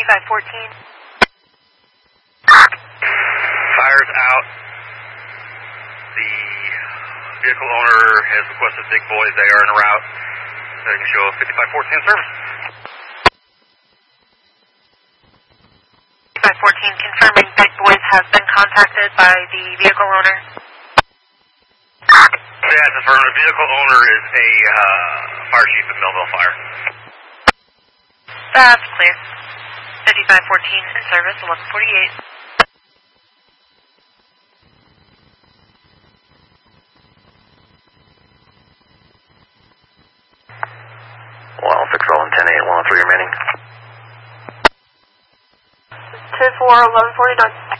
5514. Fire's out. The vehicle owner has requested big boys. They are en route. So you can show 5514 service. 5514 confirming big boys have been contacted by the vehicle owner. That's affirmative. Vehicle owner is a fire chief at Melville Fire. That's clear. 5514 in service, 1148. Well, 6 rolling 10 8 103 remaining. 10-4, 1149.